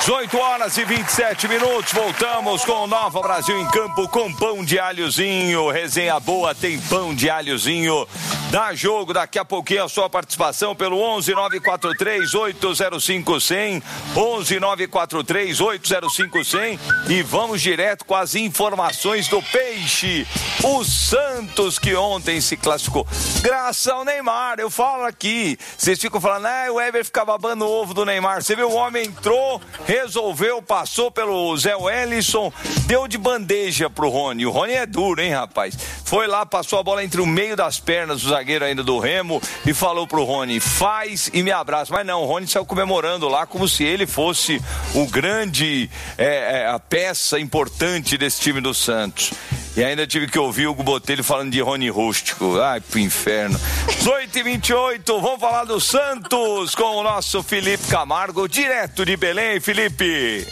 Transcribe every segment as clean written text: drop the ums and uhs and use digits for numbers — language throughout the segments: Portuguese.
18 horas e 27 minutos, voltamos com o Nova Brasil em Campo com pão de alhozinho, resenha boa, tem pão de alhozinho, dá jogo, daqui a pouquinho a sua participação pelo 11-943-805-100, 11-943-805-100 e vamos direto com as informações do Peixe, o Santos que ontem se classificou, graças ao Neymar, eu falo aqui, vocês ficam falando, o Weber fica babando o ovo do Neymar, você viu, o homem entrou, resolveu, passou pelo Zé Wellison, deu de bandeja pro Rony. O Rony é duro, hein, rapaz? Foi lá, passou a bola entre o meio das pernas do zagueiro ainda do Remo e falou pro Rony, faz e me abraça. Mas não, o Rony saiu comemorando lá como se ele fosse o grande, a peça importante desse time do Santos. E ainda tive que ouvir o Hugo Botelho falando de Rony Rústico. Ai, pro inferno. 18h28, vamos falar do Santos com o nosso Felipe Camargo, direto de Belém. Felipe.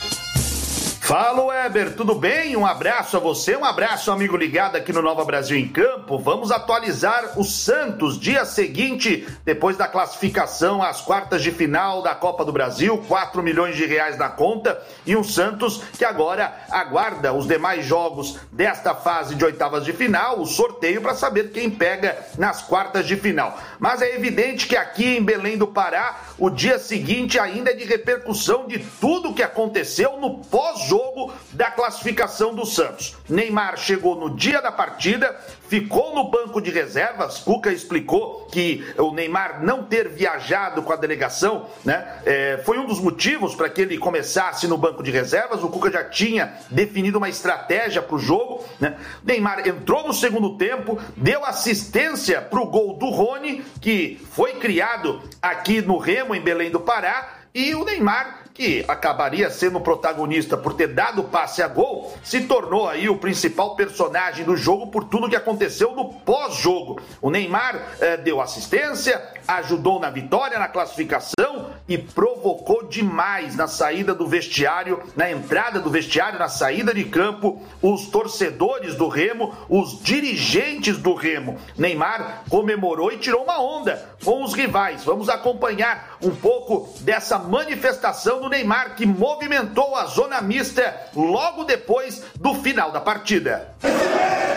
Fala, Weber, tudo bem? Um abraço a você, um abraço, amigo ligado aqui no Nova Brasil em Campo. Vamos atualizar o Santos, dia seguinte, depois da classificação às quartas de final da Copa do Brasil, 4 milhões de reais na conta, e um Santos que agora aguarda os demais jogos desta fase de oitavas de final, o sorteio para saber quem pega nas quartas de final. Mas é evidente que aqui em Belém do Pará, o dia seguinte ainda é de repercussão de tudo que aconteceu no pós-jogo da classificação do Santos. Neymar chegou no dia da partida, ficou no banco de reservas. Cuca explicou que o Neymar não ter viajado com a delegação, né, foi um dos motivos para que ele começasse no banco de reservas. O Cuca já tinha definido uma estratégia para o jogo, né? Neymar entrou no segundo tempo, deu assistência para o gol do Rony, que foi criado aqui no Remo, em Belém do Pará, e o Neymar, que acabaria sendo o protagonista por ter dado passe a gol, se tornou aí o principal personagem do jogo por tudo que aconteceu no pós-jogo. O Neymar deu assistência, ajudou na vitória, na classificação e provocou demais na saída do vestiário, na entrada do vestiário, na saída de campo, os torcedores do Remo, os dirigentes do Remo. Neymar comemorou e tirou uma onda com os rivais. Vamos acompanhar um pouco dessa manifestação do Neymar, que movimentou a zona mista logo depois do final da partida.